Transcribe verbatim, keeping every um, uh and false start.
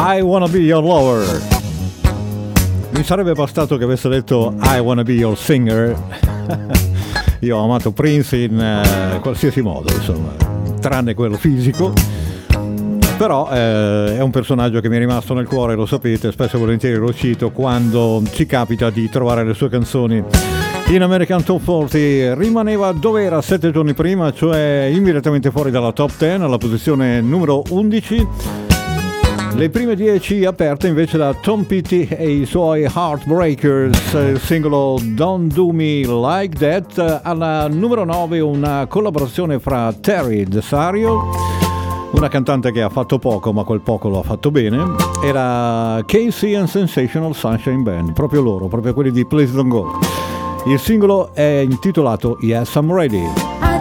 I Wanna Be Your Lover. Mi sarebbe bastato che avesse detto I Wanna Be Your Singer. Io ho amato Prince in eh, qualsiasi modo, insomma, tranne quello fisico. Però eh, è un personaggio che mi è rimasto nel cuore, lo sapete, spesso e volentieri lo cito quando ci capita di trovare le sue canzoni in American Top quaranta. Rimaneva dove era sette giorni prima, cioè immediatamente fuori dalla top dieci, alla posizione numero undici. Le prime dieci aperte invece da Tom Petty e i suoi Heartbreakers, il singolo Don't Do Me Like That. Alla numero nove una collaborazione fra Terry Desario, una cantante che ha fatto poco ma quel poco lo ha fatto bene, era Casey and Sensational Sunshine Band, proprio loro, proprio quelli di Please Don't Go. Il singolo è intitolato Yes I'm Ready.